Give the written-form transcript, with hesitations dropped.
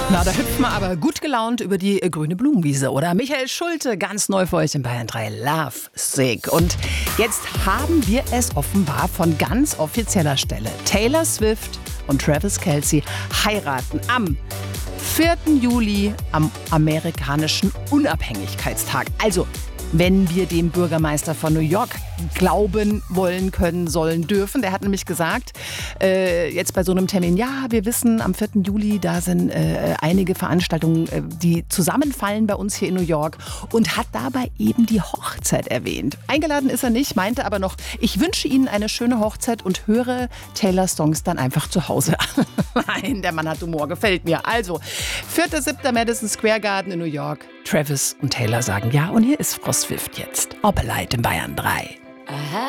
Na, da hüpfen wir aber gut gelaunt über die grüne Blumenwiese, oder? Michael Schulte, ganz neu für euch in Bayern 3, Love Sick. Und jetzt haben wir es offenbar von ganz offizieller Stelle. Taylor Swift und Travis Kelce heiraten am 4. Juli, am amerikanischen Unabhängigkeitstag. Also, wenn wir dem Bürgermeister von New York glauben wollen, können, sollen, dürfen. Der hat nämlich gesagt, jetzt bei so einem Termin, ja, wir wissen, am 4. Juli, da sind einige Veranstaltungen, die zusammenfallen bei uns hier in New York, und hat dabei eben die Hochzeit erwähnt. Eingeladen ist er nicht, meinte aber noch, ich wünsche Ihnen eine schöne Hochzeit und höre Taylors Songs dann einfach zu Hause. Nein, der Mann hat Humor, gefällt mir. Also, 4.7. Madison Square Garden in New York. Travis und Taylor sagen ja, und hier ist Frau Swift jetzt. Opelite in Bayern 3.